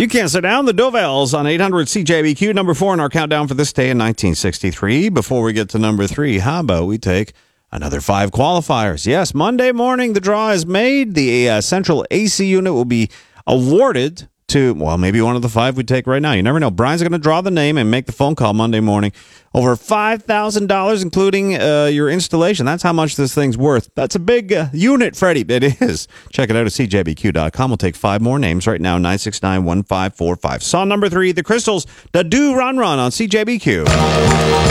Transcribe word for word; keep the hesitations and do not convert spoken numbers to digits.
You can't sit down. The Dovelles on eight hundred C J B Q, number four in our countdown for this day in nineteen sixty-three. Before we get to number three, how about we take another five qualifiers? Yes, Monday morning, the draw is made. The uh, Central A C unit will be awarded to, well, maybe one of the five we take right now. You never know. Brian's going to draw the name and make the phone call Monday morning. Over five thousand dollars, including uh, your installation. That's how much this thing's worth. That's a big uh, unit, Freddie. It is. Check it out at C J B Q dot com. We'll take five more names right now. nine six nine, one five four five. Song number three, The Crystals, Da Do Run Run on C J B Q.